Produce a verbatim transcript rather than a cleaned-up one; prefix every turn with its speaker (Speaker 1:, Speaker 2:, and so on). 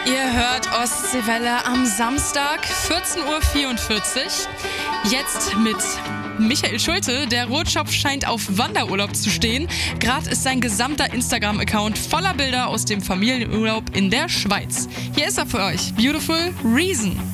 Speaker 1: Ihr hört Ostseewelle am Samstag, vierzehn Uhr vierundvierzig. Jetzt mit Michael Schulte. Der Rotschopf scheint auf Wanderurlaub zu stehen. Gerade ist sein gesamter Instagram-Account voller Bilder aus dem Familienurlaub in der Schweiz. Hier ist er für euch. Beautiful Reason.